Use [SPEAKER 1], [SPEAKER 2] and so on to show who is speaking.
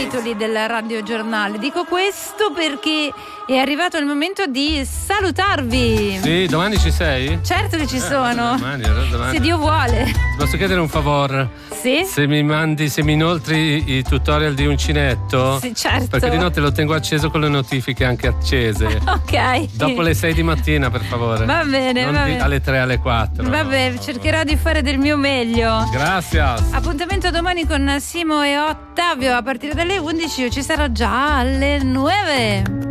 [SPEAKER 1] titoli del radiogiornale. Dico questo perché è arrivato il momento di salutarvi.
[SPEAKER 2] Sì, domani ci sei?
[SPEAKER 1] Certo che ci sono.
[SPEAKER 2] Domani.
[SPEAKER 1] Se Dio vuole.
[SPEAKER 2] Posso chiedere un favore?
[SPEAKER 1] Sì?
[SPEAKER 2] Se mi inoltri i tutorial di uncinetto?
[SPEAKER 1] Sì, certo.
[SPEAKER 2] Perché di notte lo tengo acceso con le notifiche anche accese.
[SPEAKER 1] Ok.
[SPEAKER 2] Dopo le 6 di mattina, per favore.
[SPEAKER 1] Va bene,
[SPEAKER 2] non
[SPEAKER 1] va bene.
[SPEAKER 2] Alle 3, alle 4.
[SPEAKER 1] Vabbè, cercherò di fare del mio meglio.
[SPEAKER 2] Grazie.
[SPEAKER 1] Appuntamento domani con Simo e Ottavio a partire dalle 11. Io ci sarò già alle 9.